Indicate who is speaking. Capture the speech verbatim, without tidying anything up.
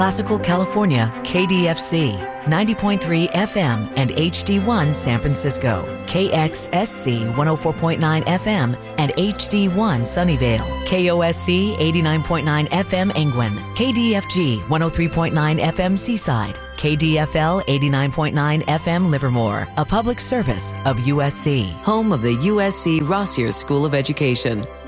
Speaker 1: Classical California, K D F C, ninety point three F M and H D one San Francisco, K X S C one oh four point nine F M and H D one Sunnyvale, K O S C eighty-nine point nine F M Angwin, K D F G one oh three point nine F M Seaside, K D F L eighty-nine point nine F M Livermore, a public service of U S C, home of the U S C Rossier School of Education.